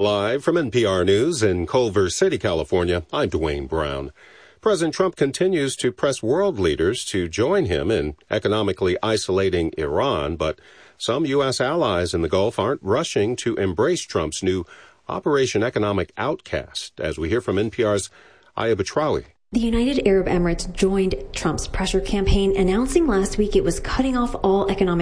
Live from NPR News in Culver City, California, I'm Dwayne Brown. President Trump continues to press world leaders to join him in economically isolating Iran, but some U.S. allies in the Gulf aren't rushing to embrace Trump's new Operation Economic Outcast, as we hear from NPR's Aya Batrawi. The United Arab Emirates joined Trump's pressure campaign, announcing last week it was cutting off all economic